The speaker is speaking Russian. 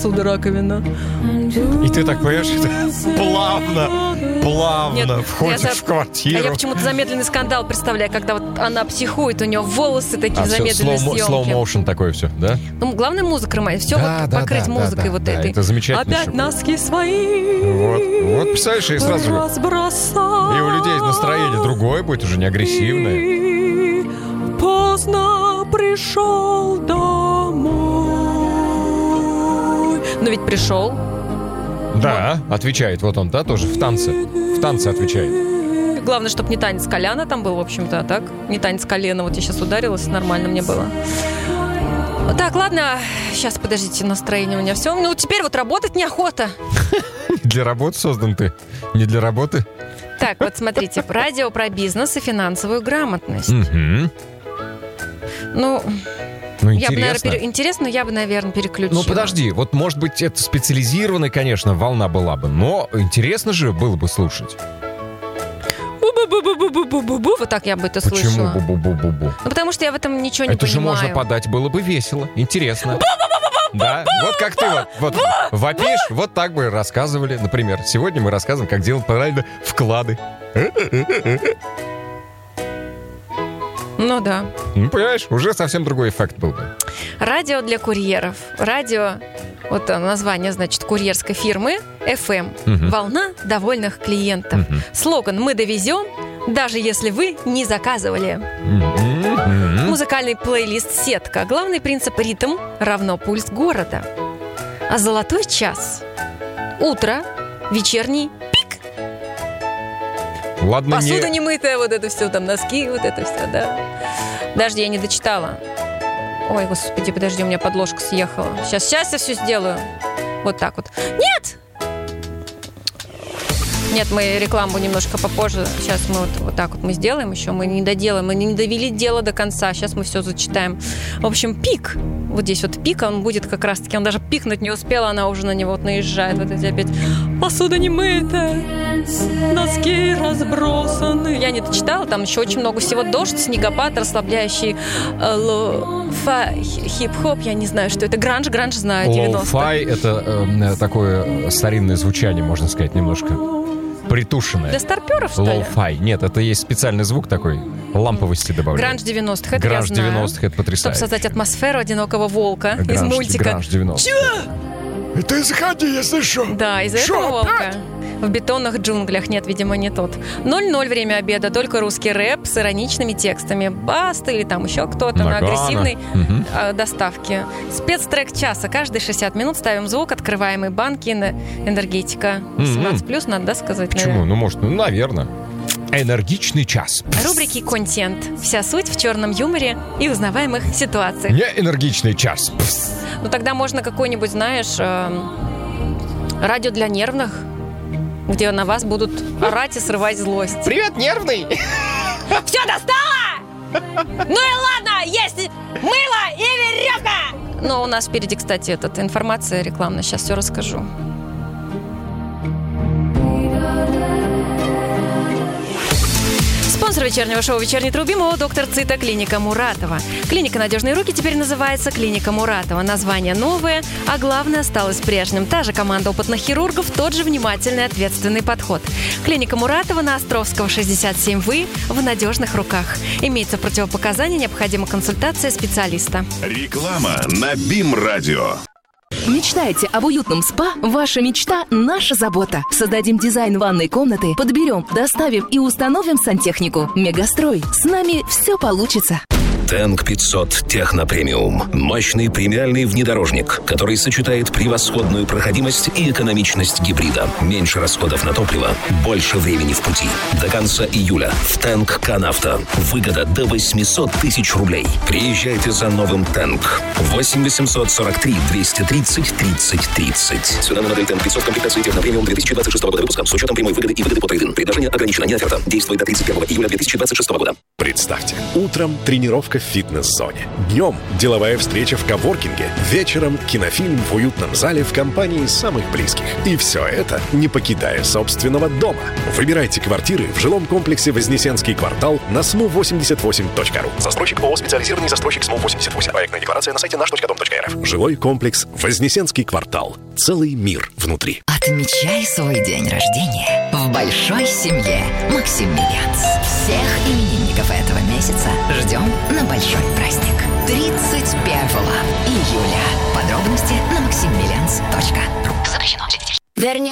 посуда, раковина. И ты так, понимаешь, плавно входишь в квартиру. А я почему-то замедленный скандал представляю, когда вот она психует, у нее волосы такие замедленные съемки. Slow motion такое все, да? Ну, главное, музыка, все покрыть музыкой вот этой. Это замечательно. Опять носки свои. Вот, представляешь, и сразу же. И у людей настроение другое будет, уже не агрессивное. Поздно пришел домой. Но ведь пришел. Да, отвечает. Вот он, да, тоже в танце. В танце отвечает. Главное, чтобы не танец коляна там был, в общем-то, а так? Не танец колена. Вот я сейчас ударилась, нормально мне было. Так, ладно. Сейчас, подождите, настроение у меня все. Ну, теперь вот работать неохота. Для работы создан ты. Не для работы. Так, вот смотрите. Радио про бизнес и финансовую грамотность. Ну, интересно. Я бы, наверное, переключила. Ну, подожди, вот, может быть, это специализированная, конечно, волна была бы, но интересно же было бы слушать. Бу-бу-бу-бу-бу-бу-бу-бу. Вот так я бы это слышала. Почему бу-бу-бу-бу-бу? Ну, потому что я в этом ничего не понимаю. Это же можно подать, было бы весело, интересно. Да, вот как ты вот вопишь, вот так бы рассказывали. Например, сегодня мы рассказываем, как делать правильно вклады. Ну да. Ну, понимаешь, уже совсем другой эффект был бы. Радио для курьеров. Радио, вот название, значит, курьерской фирмы FM. Волна довольных клиентов. Слоган «Мы довезем, даже если вы не заказывали». Музыкальный плейлист «Сетка». Главный принцип «Ритм равно пульс города». А золотой час. Утро, вечерний пик. Ладно, посуда не мытая, вот это все, там носки, вот это все, да. Подожди, я не дочитала. Ой, господи, подожди, у меня подложка съехала. Сейчас я все сделаю. Вот так вот. Нет! Нет, мы рекламу немножко попозже. Сейчас мы вот так вот мы сделаем еще. Мы не доделаем, мы не довели дело до конца. Сейчас мы все зачитаем. В общем, пик. Вот здесь вот пик, он будет как раз-таки. Он даже пикнуть не успел, она уже на него вот наезжает. Вот эти опять. Посуда не мытая, носки разбросаны. Я не дочитала, там еще очень много всего. Дождь, снегопад, расслабляющий хип-хоп. Я не знаю, что это. Гранж знаю, 90-х. Лоу-фай — это такое старинное звучание, можно сказать, немножко притушенное. Для старперов, что ли? Лоу-фай. Нет, это есть специальный звук такой, ламповости добавляют. Гранж 90-х, это Гранж я знаю. Гранж 90-х, это потрясающе. Чтобы создать атмосферу одинокого волка из мультика. Гранж 90-х. Чё? Ты заходи, если что. Да, из-за этого волка. В бетонных джунглях. Нет, видимо, не тот. 00 время обеда, только русский рэп с ироничными текстами. Баста или там еще кто-то на агрессивной доставке. Спецтрек часа. Каждые 60 минут ставим звук, открываемые банки, энергетика. 18+, надо, да, сказать? Почему? Наверное. Ну, может, наверное. Энергичный час. Рубрики «Контент». Вся суть в черном юморе и узнаваемых ситуациях. Не энергичный час. Ну, тогда можно какой-нибудь, знаешь, радио для нервных, где на вас будут орать и срывать злость. Привет, нервный! Все, достала? Ну и ладно, есть мыло и веревка! Но у нас впереди, кстати, информация рекламная. Сейчас все расскажу. Спонсор вечернего шоу «Вечерний Трубим» ООО «Доктор Цита», клиника Муратова. Клиника «Надежные руки» теперь называется клиника Муратова. Название новое, а главное осталось прежним. Та же команда опытных хирургов, тот же внимательный ответственный подход. Клиника Муратова на Островского, 67В, в надежных руках. Имеется противопоказания, необходима консультация специалиста. Реклама на БИМ-радио. Мечтаете об уютном СПА? Ваша мечта – наша забота. Создадим дизайн ванной комнаты, подберем, доставим и установим сантехнику. Мегастрой. С нами все получится. Тэнк 500 Техно Премиум. Мощный премиальный внедорожник, который сочетает превосходную проходимость и экономичность гибрида. Меньше расходов на топливо, больше времени в пути. До конца июля в Тэнк Канавто. Выгода до 800 тысяч рублей. Приезжайте за новым Тэнк. 8 843 230 30 30. Цена на модель Тэнк 500 комплектации Техно Премиум 2026 года выпуска с учетом прямой выгоды и выгоды по трейд-ин. Предложение ограничено, не оферта. Действует до 31 июля 2026 года. Представьте, утром тренировка тренировка в фитнес-зоне. Днем деловая встреча в коворкинге. Вечером кинофильм в уютном зале в компании самых близких. И все это не покидая собственного дома. Выбирайте квартиры в жилом комплексе Вознесенский квартал на smu88.ru. Застройщик ООО «Специализированный застройщик СМУ-88». Проектная декларация на сайте наш.дом.рф. Жилой комплекс Вознесенский квартал. Целый мир внутри. Отмечай свой день рождения в большой семье Максимилианс. Всех именинников этого месяца ждем на большой праздник. 31 июля. Подробности на maximilians.ru. Запрещено.